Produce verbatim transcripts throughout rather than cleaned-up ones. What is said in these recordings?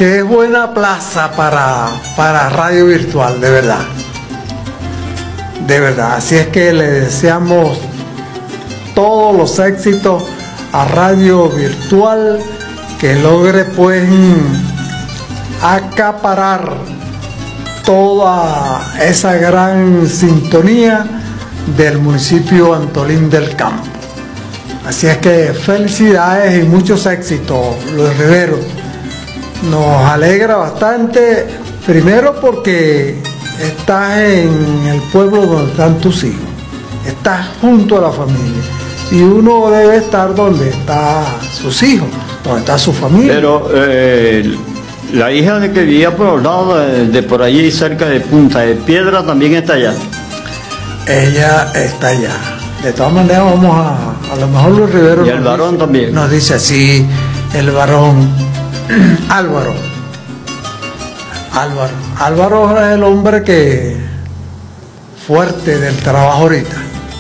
qué buena plaza para, para radio virtual, de verdad. De verdad. Así es que le deseamos todos los éxitos a Radio Virtual, que logre pues acaparar toda esa gran sintonía del municipio Antolín del Campo. Así es que felicidades y muchos éxitos, Luis Rivero. Nos alegra bastante, primero porque estás en el pueblo donde están tus hijos, estás junto a la familia, y uno debe estar donde están sus hijos, donde está su familia. Pero eh, la hija de que vivía por los lados de, de por allí cerca de Punta de Piedra también está allá. Ella está allá. De todas maneras vamos a, a lo mejor Luis Rivero. Y el varón dice, también. Nos dice así, el varón Álvaro. Álvaro. Álvaro es el hombre que fuerte del trabajo ahorita.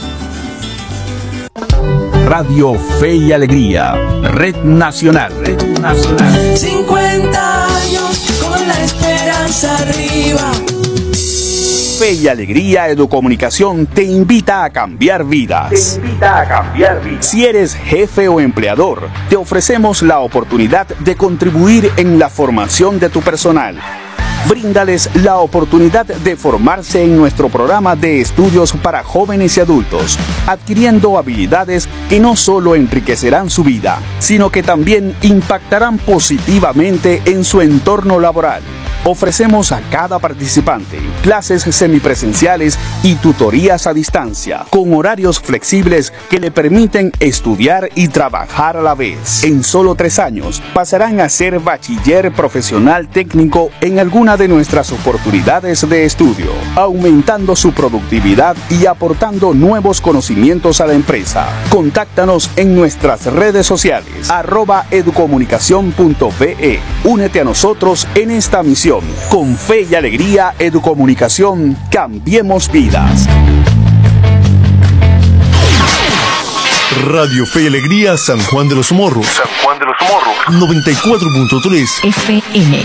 Radio Fe y Alegría, Red Nacional. Red Nacional. cincuenta años con la esperanza arriba. Fe y Alegría Educomunicación te invita a cambiar vidas. Te invita a cambiar vidas. Si eres jefe o empleador, te ofrecemos la oportunidad de contribuir en la formación de tu personal. Bríndales la oportunidad de formarse en nuestro programa de estudios para jóvenes y adultos, adquiriendo habilidades que no solo enriquecerán su vida, sino que también impactarán positivamente en su entorno laboral. Ofrecemos a cada participante clases semipresenciales y tutorías a distancia, con horarios flexibles que le permiten estudiar y trabajar a la vez. En solo tres años pasarán a ser bachiller profesional técnico en alguna de nuestras oportunidades de estudio, aumentando su productividad y aportando nuevos conocimientos a la empresa. Contáctanos en nuestras redes sociales, arroba educomunicación punto ve. Únete a nosotros en esta misión. Con Fe y Alegría Educomunicación, cambiemos vidas. Radio Fe y Alegría San Juan de los Morros. San Juan de los Morros. noventa y cuatro punto tres F M.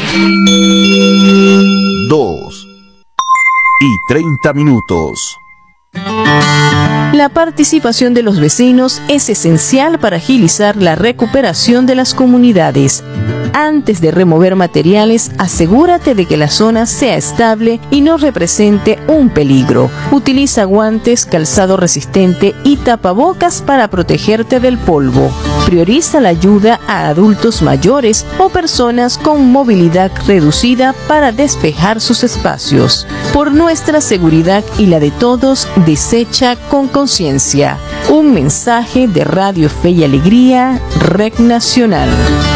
dos y treinta minutos. La participación de los vecinos es esencial para agilizar la recuperación de las comunidades. Antes de remover materiales, asegúrate de que la zona sea estable y no represente un peligro. Utiliza guantes, calzado resistente y tapabocas para protegerte del polvo. Prioriza la ayuda a adultos mayores o personas con movilidad reducida para despejar sus espacios. Por nuestra seguridad y la de todos, desecha con conciencia. Un mensaje de Radio Fe y Alegría, Red Nacional.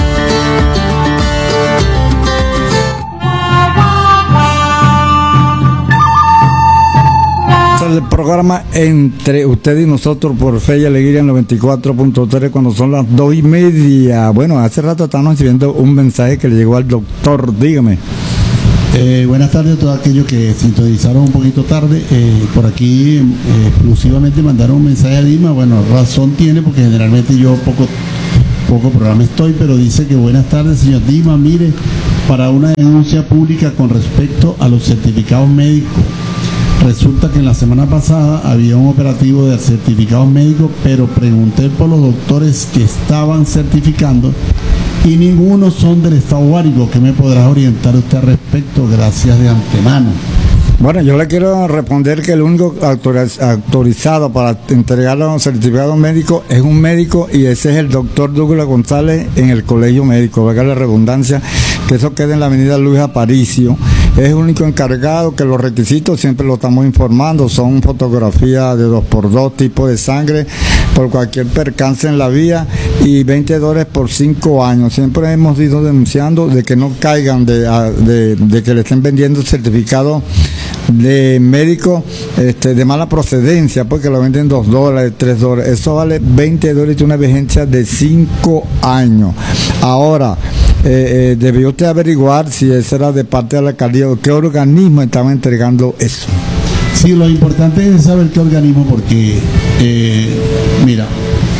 El programa entre usted y nosotros por Fe y Alegría en noventa y cuatro punto tres cuando son las dos y media. Bueno, hace rato estamos recibiendo un mensaje que le llegó al doctor. Dígame. Eh, buenas tardes a todos aquellos que sintonizaron un poquito tarde. Eh, por aquí eh, exclusivamente mandaron un mensaje a Dima. Bueno, razón tiene porque generalmente yo poco, poco programa estoy, pero dice que buenas tardes, señor Dima. Mire, para una denuncia pública con respecto a los certificados médicos. Resulta que en la semana pasada había un operativo de certificados médicos, pero pregunté por los doctores que estaban certificando y ninguno son del Estado Guárico. ¿Qué me podrá orientar usted al respecto? Gracias de antemano. Bueno, yo le quiero responder que el único autorizado para entregar los certificados médicos es un médico, y ese es el doctor Douglas González en el Colegio Médico, valga la redundancia, que eso queda en la avenida Luis Aparicio. Es el único encargado, que los requisitos siempre lo estamos informando, son fotografías de dos por dos, tipo de sangre por cualquier percance en la vía y veinte dólares por cinco años. Siempre hemos ido denunciando de que no caigan de, de, de que le estén vendiendo certificados de médico este, de mala procedencia, porque lo venden dos dólares, tres dólares. Eso vale veinte dólares y tiene una vigencia de cinco años. Ahora, eh, eh, debió usted averiguar si eso era de parte de la alcaldía o qué organismo estaba entregando eso. Sí, lo importante es saber qué organismo, porque, eh, mira,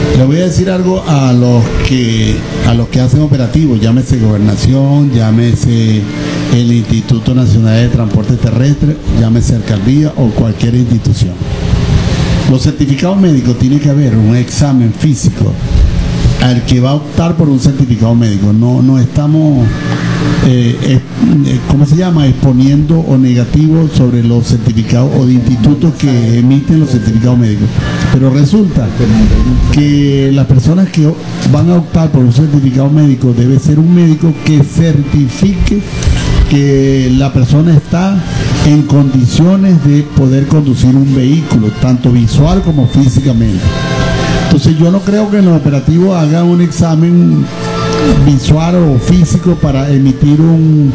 Le voy a decir algo a los que a los que hacen operativos, llámese Gobernación, llámese el Instituto Nacional de Transporte Terrestre, llámese alcaldía o cualquier institución. Los certificados médicos tiene que haber un examen físico al que va a optar por un certificado médico. No, no estamos, eh, eh, ¿cómo se llama?, exponiendo o negativo sobre los certificados o de institutos que emiten los certificados médicos. Pero resulta que las personas que van a optar por un certificado médico debe ser un médico que certifique que la persona está en condiciones de poder conducir un vehículo, tanto visual como físicamente. Entonces yo no creo que en los operativos hagan un examen visual o físico para emitir un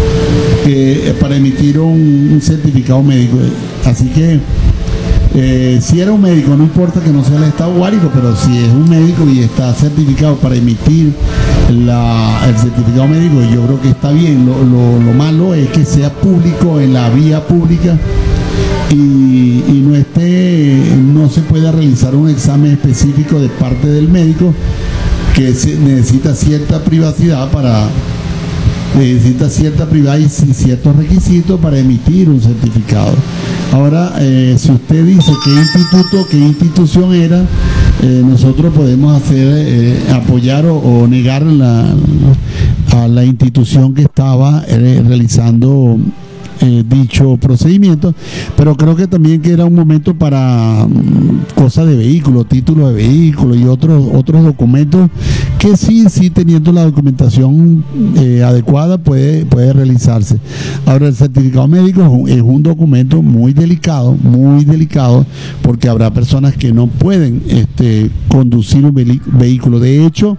eh, para emitir un, un certificado médico. Así que eh, si era un médico, no importa que no sea el estado guárico, pero si es un médico y está certificado para emitir la, el certificado médico, yo creo que está bien. Lo, lo, lo malo es que sea público, en la vía pública, y, y no esté, no se pueda realizar un examen específico de parte del médico, que se necesita cierta privacidad para necesita cierta privacidad y ciertos requisitos para emitir un certificado. Ahora, eh, si usted dice qué instituto, qué institución era, eh, nosotros podemos hacer eh, apoyar o, o negar la, a la institución que estaba eh, realizando Eh, dicho procedimiento, pero creo que también que era un momento para um, cosas de vehículos, títulos de vehículos y otros otros documentos que sí, sí teniendo la documentación eh, adecuada puede, puede realizarse. Ahora, el certificado médico es un, es un documento muy delicado, muy delicado, porque habrá personas que no pueden este, conducir un vehículo. De hecho,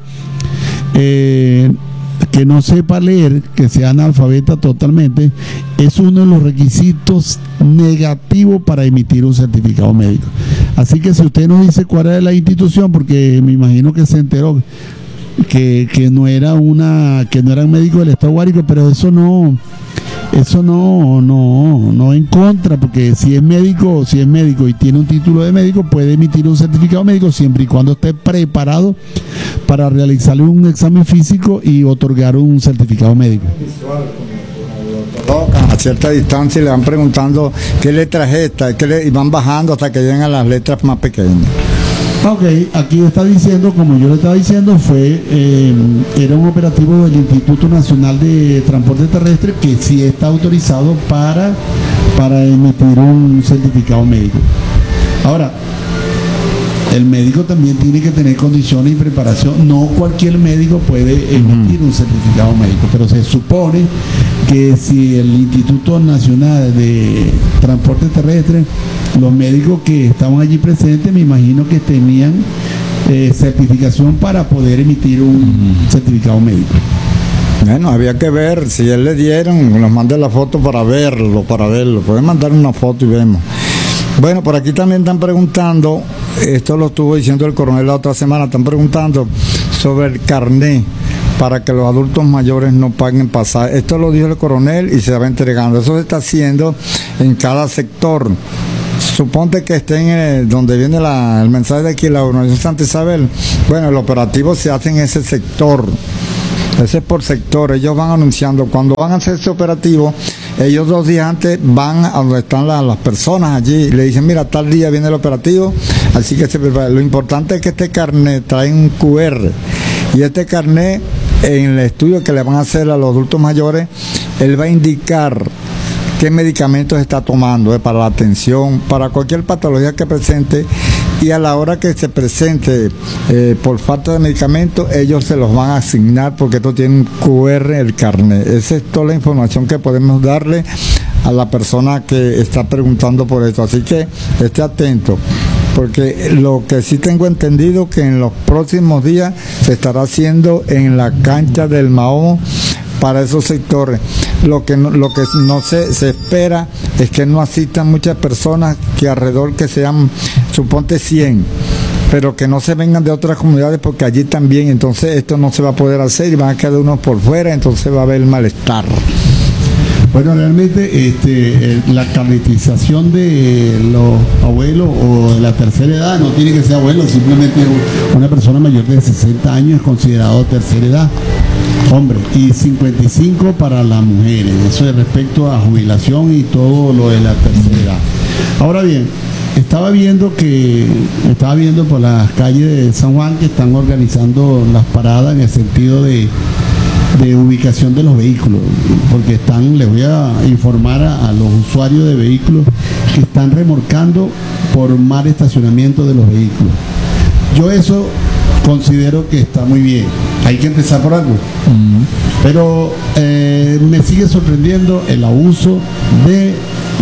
eh, que no sepa leer, que sea analfabeta totalmente, es uno de los requisitos negativos para emitir un certificado médico. Así que si usted nos dice cuál es la institución, porque me imagino que se enteró que, que no era una, que no eran médicos del estado guárico, pero eso no, eso no, no, no en contra, porque si es médico, si es médico y tiene un título de médico, puede emitir un certificado médico siempre y cuando esté preparado para realizarle un examen físico y otorgar un certificado médico. A cierta distancia y le van preguntando qué letra es esta, qué le, y van bajando hasta que llegan a las letras más pequeñas. Ok, aquí está diciendo, como yo le estaba diciendo, fue eh, era un operativo del Instituto Nacional de Transporte Terrestre que sí está autorizado para, para emitir un certificado médico. Ahora, el médico también tiene que tener condiciones y preparación. No cualquier médico puede emitir un certificado médico, pero se supone que si el Instituto Nacional de Transporte Terrestre, los médicos que estaban allí presentes, me imagino que tenían eh, certificación para poder emitir un uh-huh. certificado médico. Bueno, había que ver, si él le dieron, nos mande la foto para verlo, para verlo. Pueden mandar una foto y vemos. Bueno, por aquí también están preguntando, esto lo estuvo diciendo el coronel la otra semana, están preguntando sobre el carné para que los adultos mayores no paguen pasaje. Esto lo dijo el coronel y se va entregando. Eso se está haciendo en cada sector. Suponte que estén eh, donde viene la, el mensaje de aquí, la Organización Santa Isabel. Bueno, el operativo se hace en ese sector. Ese es por sector. Ellos van anunciando. Cuando van a hacer ese operativo, ellos dos días antes van a donde están la, las personas allí y le dicen, mira, tal día viene el operativo, así que se prepara. Lo importante es que este carnet trae un cu erre y este carnet, en el estudio que le van a hacer a los adultos mayores, él va a indicar qué medicamentos está tomando eh, para la atención, para cualquier patología que presente, y a la hora que se presente eh, por falta de medicamentos, ellos se los van a asignar porque esto tiene un cu erre el carnet. Esa es toda la información que podemos darle a la persona que está preguntando por esto. Así que esté atento, porque lo que sí tengo entendido que en los próximos días se estará haciendo en la cancha del Mao para esos sectores. Lo que no, lo que no se, se espera es que no asistan muchas personas, que alrededor que sean, suponte cien, pero que no se vengan de otras comunidades, porque allí también, entonces esto no se va a poder hacer y van a quedar unos por fuera, entonces va a haber malestar. Bueno, realmente este, eh, la carnetización de los abuelos o de la tercera edad no tiene que ser abuelo, simplemente una persona mayor de sesenta años es considerado tercera edad, hombre, y cincuenta y cinco para las mujeres. Eso es respecto a jubilación y todo lo de la tercera edad. Ahora bien, estaba viendo que estaba viendo por las calles de San Juan que están organizando las paradas en el sentido de de ubicación de los vehículos, porque están, les voy a informar a, a los usuarios de vehículos que están remolcando por mal estacionamiento de los vehículos. Yo eso considero que está muy bien, hay que empezar por algo, uh-huh. pero eh, me sigue sorprendiendo el abuso de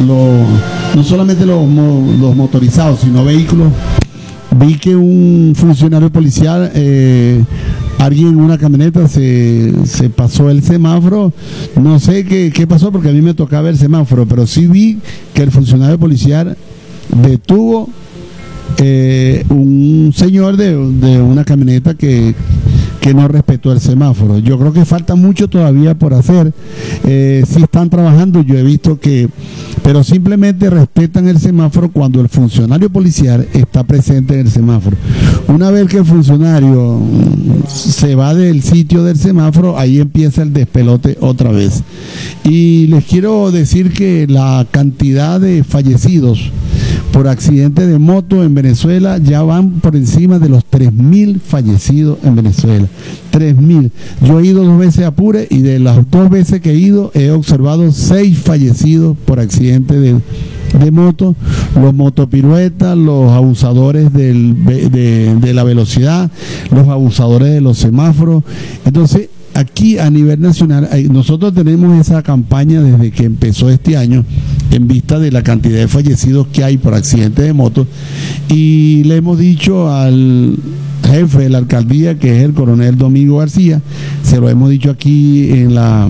los, no solamente los, los motorizados, sino vehículos. Vi que un funcionario policial, eh, alguien en una camioneta se, se pasó el semáforo, no sé qué, qué pasó porque a mí me tocaba el semáforo, pero sí vi que el funcionario policial detuvo eh, un señor de, de una camioneta que, que no respetó el semáforo. Yo creo que falta mucho todavía por hacer, eh, sí están trabajando, yo he visto que, pero simplemente respetan el semáforo cuando el funcionario policial está presente en el semáforo. Una vez que el funcionario se va del sitio del semáforo, ahí empieza el despelote otra vez. Y les quiero decir que la cantidad de fallecidos por accidente de moto en Venezuela ya van por encima de los tres mil fallecidos en Venezuela. tres mil. Yo he ido dos veces a Apure y de las dos veces que he ido he observado seis fallecidos por accidente de, de moto, los motopiruetas, los abusadores del, de, de la velocidad, los abusadores de los semáforos. Entonces, aquí a nivel nacional, nosotros tenemos esa campaña desde que empezó este año, en vista de la cantidad de fallecidos que hay por accidentes de moto, y le hemos dicho al jefe de la alcaldía, que es el coronel Domingo García, se lo hemos dicho aquí en la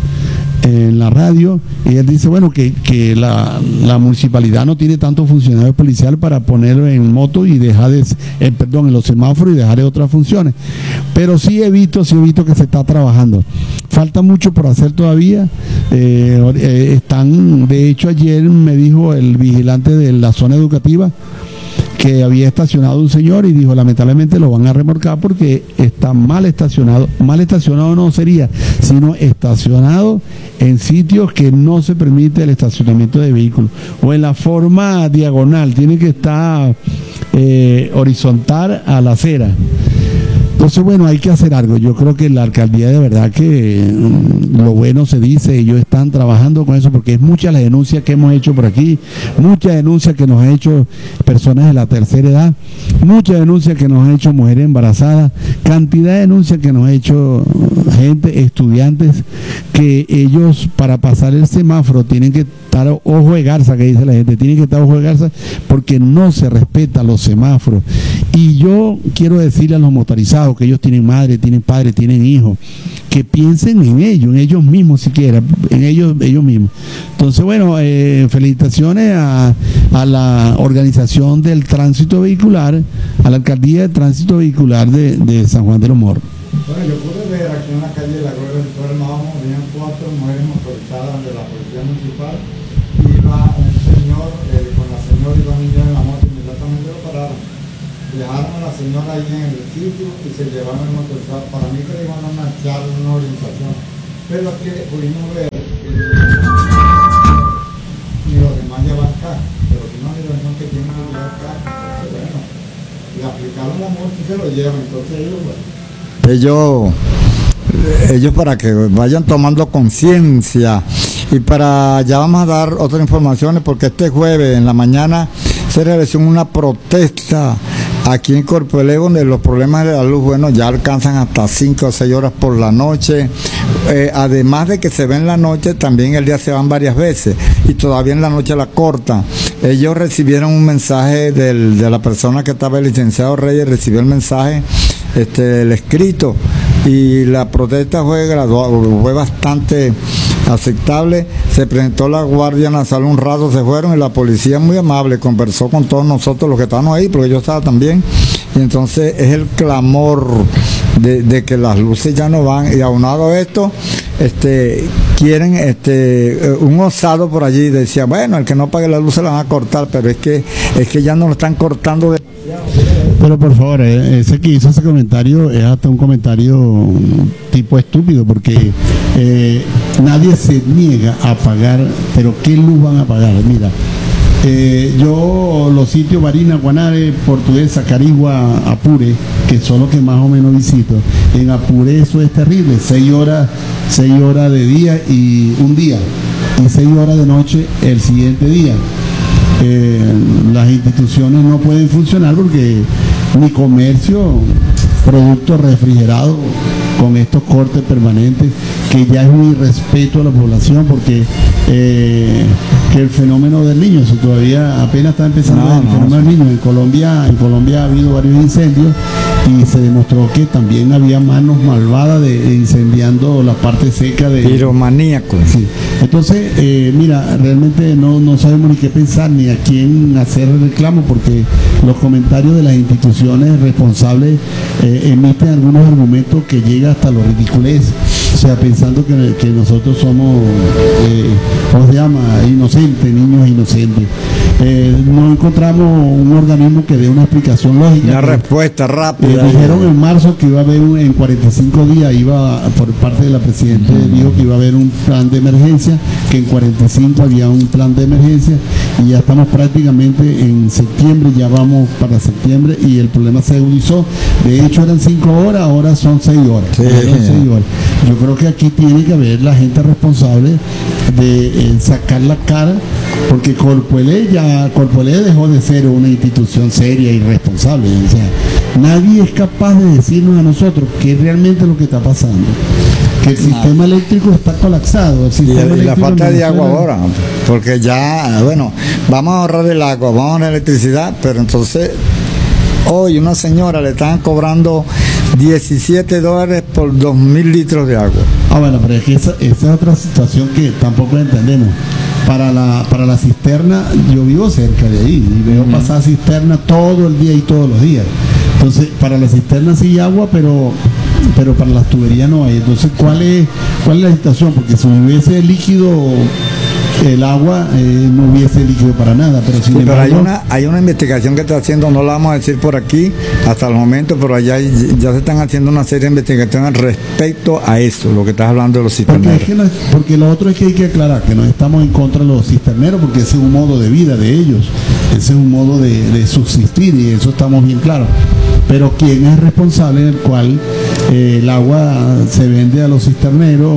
en la radio, y él dice, bueno, que, que la, la municipalidad no tiene tanto funcionario policial para ponerlo en moto y dejar de, eh, perdón, en los semáforos y dejar de otras funciones, pero sí he visto, sí he visto que se está trabajando. Falta mucho por hacer todavía, eh, eh, están, de hecho ayer me dijo el vigilante de la zona educativa que había estacionado un señor y dijo, lamentablemente lo van a remolcar porque está mal estacionado. Mal estacionado no sería, sino estacionado en sitios que no se permite el estacionamiento de vehículos, o en la forma diagonal, tiene que estar eh, horizontal a la acera. Entonces, bueno, hay que hacer algo. Yo creo que la alcaldía, de verdad que mm, lo bueno se dice, ellos están trabajando con eso, porque es mucha la denuncia que hemos hecho por aquí, mucha denuncia que nos han hecho personas de la tercera edad, mucha denuncia que nos han hecho mujeres embarazadas, cantidad de denuncias que nos ha hecho gente, estudiantes, que ellos para pasar el semáforo tienen que estar ojo de garza, que dice la gente, tienen que estar ojo de garza porque no se respetan los semáforos. Y yo quiero decirle a los motorizados que ellos tienen madre, tienen padre, tienen hijos, que piensen en ellos, en ellos mismos siquiera, en ellos, ellos mismos. Entonces, bueno, eh, felicitaciones a, a la organización del tránsito vehicular, a la alcaldía de tránsito vehicular de, de San Juan de los Morros. Bueno, yo pude ver aquí en la calle de la Gloria del Tornado, habían cuatro mujeres motorizadas de la policía municipal, iba un señor, eh, con la señora y dos niños en la moto, inmediatamente lo pararon. Dejaron a la señora ahí en el sitio y se llevaron el motorizado. Para mí que le iban a una charla, una organización. Pero aquí pudimos ver y los demás llevan acá, pero si no hay organización que tienen que llevar acá, entonces bueno, le aplicaron la multa y se lo llevan, entonces ellos, bueno. Ellos, ellos para que vayan tomando conciencia, y para ya vamos a dar otras informaciones, porque este jueves en la mañana se realizó una protesta aquí en Corpoelé, donde los problemas de la luz, bueno, ya alcanzan hasta cinco o seis horas por la noche, eh, además de que se ve en la noche, también el día se van varias veces, y todavía en la noche la cortan. Ellos recibieron un mensaje del, de la persona que estaba, el licenciado Reyes, recibió el mensaje, este, el escrito, y la protesta fue gradual, fue bastante aceptable. Se presentó la Guardia Nacional un rato, se fueron, y la policía muy amable conversó con todos nosotros los que estábamos ahí, porque yo estaba también, y entonces es el clamor de, de que las luces ya no van, y aunado a esto, este quieren este un osado por allí decía, bueno, el que no pague la luz se la van a cortar, pero es que es que ya no lo están cortando de... Pero por favor, eh, ese que hizo ese comentario es hasta un comentario tipo estúpido, porque eh, nadie se niega a pagar, pero ¿qué luz van a pagar? Mira, eh, yo los sitios Barinas, Guanare, Portuguesa, Carigua, Apure, que son los que más o menos visito, en Apure eso es terrible, seis horas, seis horas de día y un día, y seis horas de noche el siguiente día. Eh, las instituciones no pueden funcionar porque ni comercio, productos refrigerados con estos cortes permanentes, que ya es un irrespeto a la población, porque eh, que el fenómeno del niño, eso todavía apenas está empezando. No, el no, fenómeno del niño en Colombia, en Colombia ha habido varios incendios y se demostró que también había manos malvadas de, de incendiando la parte seca de piromaníacos. Sí. Entonces, eh, mira, realmente no, no sabemos ni qué pensar ni a quién hacer el reclamo, porque los comentarios de las instituciones responsables eh, emiten algunos argumentos que llegan hasta los ridiculez, o sea, pensando que, que nosotros somos, eh, ¿cómo se llama?, inocentes, niños inocentes. Eh, no encontramos un organismo que dé una explicación lógica. Una respuesta rápida. Eh, dijeron en marzo que iba a haber un, en cuarenta y cinco días, iba por parte de la Presidenta, uh-huh. dijo que iba a haber un plan de emergencia, que en cuarenta y cinco había un plan de emergencia, y ya estamos prácticamente en septiembre, ya vamos para septiembre, y el problema se agudizó. De hecho eran cinco horas, ahora son seis horas. Sí. seis horas. Yo creo que aquí tiene que haber la gente responsable de eh, sacar la cara, porque Corpuelé ya Corpuelé dejó de ser una institución seria y responsable. O sea, nadie es capaz de decirnos a nosotros qué es realmente lo que está pasando. Que el sistema eléctrico está colapsado. El sistema y, y la falta de agua Venezuela... ahora, porque ya, bueno, vamos a ahorrar el agua, vamos a ahorrar la electricidad, pero entonces hoy una señora le están cobrando diecisiete dólares por dos mil litros de agua. Ah, bueno, pero es que esa, esa es otra situación que tampoco entendemos. Para la para la cisterna, yo vivo cerca de ahí y veo uh-huh. pasar cisterna todo el día y todos los días. Entonces, para la cisterna sí hay agua, pero pero para las tuberías no hay. Entonces, ¿cuál es cuál es la situación? Porque si hubiese líquido el agua, eh, no hubiese líquido para nada. Pero, sin sí, embargo, pero hay una hay una investigación que está haciendo, no la vamos a decir por aquí hasta el momento, pero allá hay, ya se están haciendo una serie de investigaciones respecto a eso, lo que estás hablando de los cisterneros. Porque, es que no, porque lo otro es que hay que aclarar que no estamos en contra de los cisterneros, porque ese es un modo de vida de ellos, ese es un modo de, de subsistir, y eso estamos bien claros. Pero quién es responsable en el cual eh, el agua se vende a los cisterneros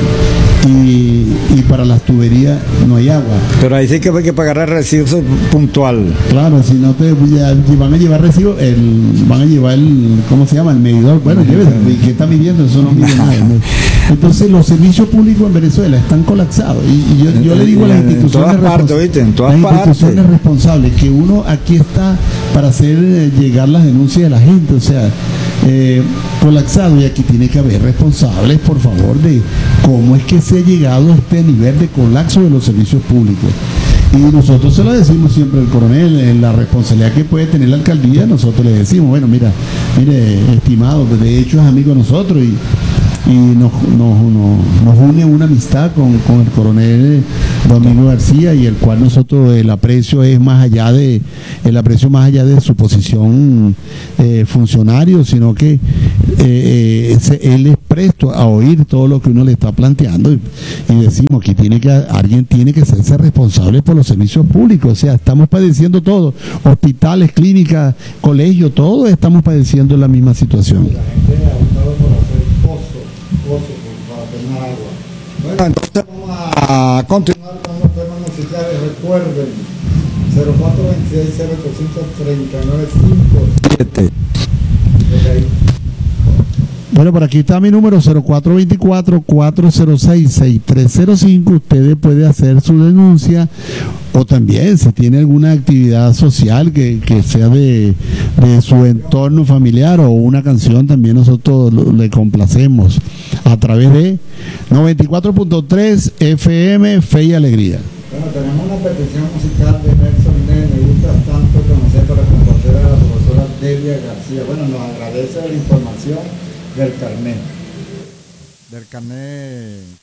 y, y para las tuberías no hay agua. Pero ahí sí que hay que pagar el recibo puntual. Claro, si no te si van a llevar recibo, el, van a llevar el, ¿cómo se llama? El medidor. Bueno, llévese, ¿qué está midiendo? Eso no mide nada. Entonces los servicios públicos en Venezuela están colapsados, y, y yo, yo le digo a las instituciones, en todas partes, ¿viste? En todas las instituciones partes. responsables, que uno aquí está para hacer eh, llegar las denuncias de la gente, o sea, eh, colapsado, y aquí tiene que haber responsables, por favor, de cómo es que se ha llegado a este nivel de colapso de los servicios públicos. Y nosotros se lo decimos siempre al coronel, en la responsabilidad que puede tener la alcaldía, nosotros le decimos, bueno, mira, mire, estimado, de hecho es amigo de nosotros, y y nos, nos, nos, nos une una amistad con, con el coronel Domingo García, y el cual nosotros el aprecio es más allá de el aprecio más allá de su posición eh, funcionario, sino que eh, eh, se, él es presto a oír todo lo que uno le está planteando, y, y decimos que tiene que alguien tiene que hacerse responsable por los servicios públicos. O sea, estamos padeciendo todo, hospitales, clínicas, colegios, todos estamos padeciendo la misma situación. Bueno, entonces vamos a continuar con los temas musicales. Recuerden, cero cuatro dos seis, cero ocho cinco, tres nueve cinco siete. Bueno, por aquí está mi número, cero cuatro dos cuatro, cuatro cero seis, seis tres cero cinco. Ustedes pueden hacer su denuncia, o también si tiene alguna actividad social que, que sea de, de su entorno familiar, o una canción, también nosotros lo, le complacemos a través de noventa y cuatro punto tres F M, Fe y Alegría. Bueno, tenemos una petición musical de Nelson Nene. Me gusta tanto conocer para complacer a la profesora Delia García. Bueno, nos agradece la información del carnet. Del carnet